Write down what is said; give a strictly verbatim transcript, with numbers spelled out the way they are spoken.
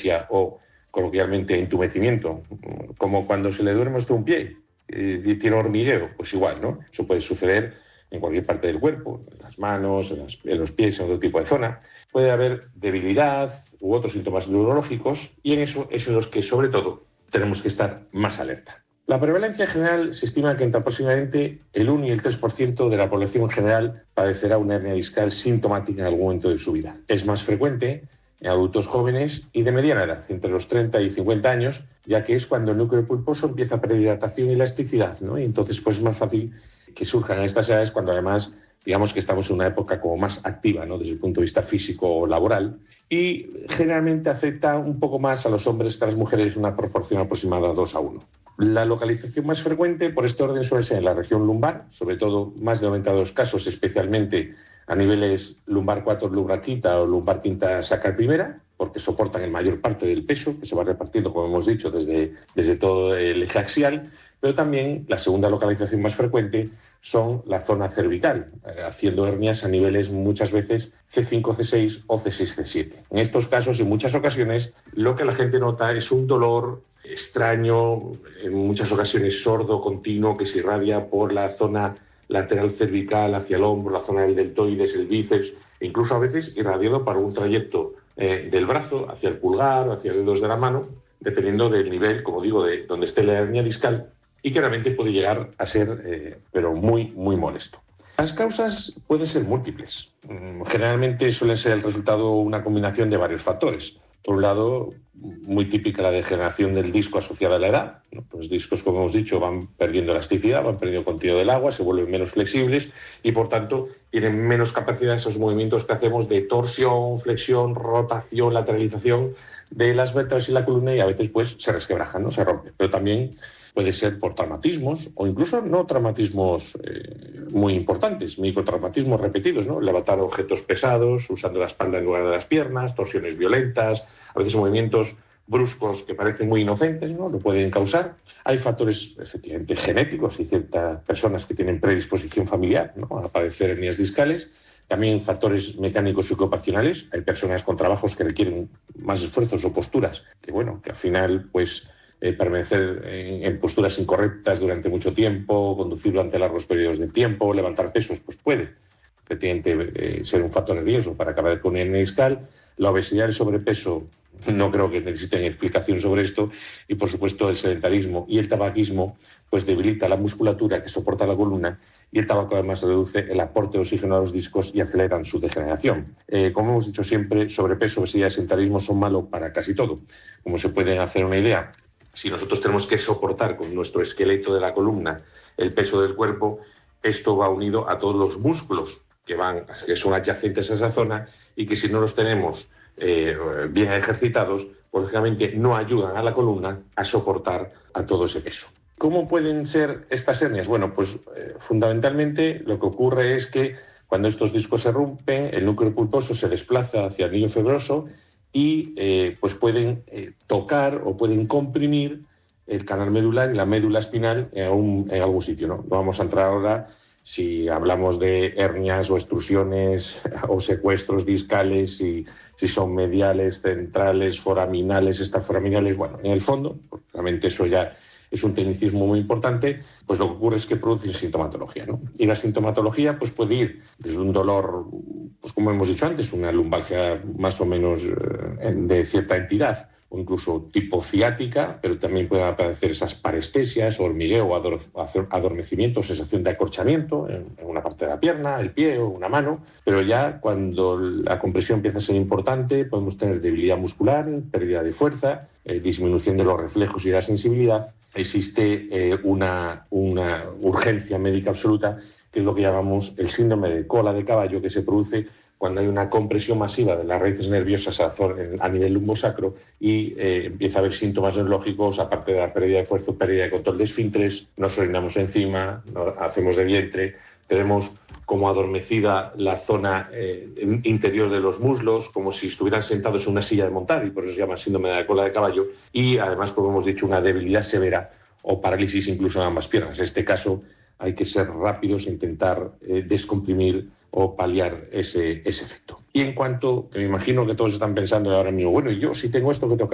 anestesia o, coloquialmente, entumecimiento, como cuando se le duerme hasta un pie y tiene hormigueo, pues igual, ¿no? Eso puede suceder en cualquier parte del cuerpo, en las manos, en, las, en los pies, en otro tipo de zona. Puede haber debilidad u otros síntomas neurológicos y en eso es en los que, sobre todo, tenemos que estar más alerta. La prevalencia general se estima que entre aproximadamente el uno y el tres por ciento de la población en general padecerá una hernia discal sintomática en algún momento de su vida. Es más frecuente en adultos jóvenes y de mediana edad, entre los treinta y cincuenta años, ya que es cuando el núcleo pulposo empieza a perder hidratación y elasticidad, ¿no? Y entonces pues es más fácil que surjan en estas edades cuando además digamos que estamos en una época como más activa, ¿no? Desde el punto de vista físico o laboral, y generalmente afecta un poco más a los hombres que a las mujeres, una proporción aproximada de dos a uno. La localización más frecuente por este orden suele ser en la región lumbar, sobre todo más de noventa y dos casos, especialmente a niveles lumbar cuatro, lumbar quinta o lumbar quinta sacral primera, porque soportan el mayor parte del peso que se va repartiendo, como hemos dicho, desde, desde todo el eje axial, pero también la segunda localización más frecuente son la zona cervical, eh, haciendo hernias a niveles muchas veces C cinco, C seis o C seis, C siete. En estos casos, en muchas ocasiones, lo que la gente nota es un dolor extraño, en muchas ocasiones sordo, continuo, que se irradia por la zona lateral cervical hacia el hombro, la zona del deltoides, el bíceps, e incluso a veces irradiado para un trayecto eh, del brazo hacia el pulgar o hacia dedos de la mano, dependiendo del nivel, como digo, de donde esté la hernia discal, y que realmente puede llegar a ser, eh, pero muy, muy molesto. Las causas pueden ser múltiples. Generalmente suele ser el resultado una combinación de varios factores. Por un lado, muy típica la degeneración del disco asociada a la edad. Los discos, como hemos dicho, van perdiendo elasticidad, van perdiendo contenido del agua, se vuelven menos flexibles y, por tanto, tienen menos capacidad esos movimientos que hacemos de torsión, flexión, rotación, lateralización de las vértebras y la columna, y a veces pues se resquebrajan, ¿no? Se rompen. Pero también puede ser por traumatismos o incluso no traumatismos eh, muy importantes, microtraumatismos repetidos, ¿no? Levantar objetos pesados, usando la espalda en lugar de las piernas, torsiones violentas, a veces movimientos bruscos que parecen muy inocentes, ¿no? Lo pueden causar. Hay factores efectivamente genéticos y ciertas personas que tienen predisposición familiar, ¿no?, a padecer hernias discales. También factores mecánicos y ocupacionales. Hay personas con trabajos que requieren más esfuerzos o posturas que, bueno, que al final pues Eh, permanecer en, en posturas incorrectas durante mucho tiempo, conducir durante largos periodos de tiempo, levantar pesos, pues puede efectivamente eh, ser un factor de riesgo para acabar con una hernia discal. La obesidad y el sobrepeso no creo que necesiten explicación sobre esto, y por supuesto el sedentarismo y el tabaquismo pues debilita la musculatura que soporta la columna, y el tabaco además reduce el aporte de oxígeno a los discos y aceleran su degeneración. Eh, como hemos dicho siempre, sobrepeso, obesidad y sedentarismo son malos para casi todo. Como se pueden hacer una idea, si nosotros tenemos que soportar con nuestro esqueleto de la columna el peso del cuerpo, esto va unido a todos los músculos que, van, que son adyacentes a esa zona, y que si no los tenemos eh, bien ejercitados, pues lógicamente no ayudan a la columna a soportar a todo ese peso. ¿Cómo pueden ser estas hernias? Bueno, pues eh, fundamentalmente lo que ocurre es que cuando estos discos se rompen, el núcleo pulposo se desplaza hacia el anillo fibroso y eh, pues pueden eh, tocar o pueden comprimir el canal medular y la médula espinal en algún, en algún sitio, ¿no? No vamos a entrar ahora si hablamos de hernias o extrusiones o secuestros discales, si, si son mediales, centrales, foraminales, extraforaminales. Bueno, en el fondo, pues, realmente eso ya es un tecnicismo muy importante, pues lo que ocurre es que produce sintomatología, ¿no? Y la sintomatología pues puede ir desde un dolor, pues como hemos dicho antes, una lumbalgia más o menos eh, de cierta entidad, o incluso tipo ciática, pero también pueden aparecer esas parestesias, hormigueo, ador adormecimiento, sensación de acorchamiento en, en una parte de la pierna, el pie o una mano. Pero ya cuando la compresión empieza a ser importante, podemos tener debilidad muscular, pérdida de fuerza, eh, disminución de los reflejos y de la sensibilidad. Existe eh, una, una urgencia médica absoluta, que es lo que llamamos el síndrome de cola de caballo, que se produce cuando hay una compresión masiva de las raíces nerviosas a nivel lumbosacro y eh, empieza a haber síntomas neurológicos, aparte de la pérdida de fuerza, pérdida de control de esfínteres, nos orinamos encima, nos hacemos de vientre, tenemos como adormecida la zona eh, interior de los muslos, como si estuvieran sentados en una silla de montar, y por eso se llama síndrome de la cola de caballo, y además, como hemos dicho, una debilidad severa o parálisis incluso en ambas piernas. En este caso hay que ser rápidos e intentar eh, descomprimir o paliar ese, ese efecto. Y en cuanto, que me imagino que todos están pensando ahora mismo, bueno, y yo si tengo esto, ¿qué tengo que hacer?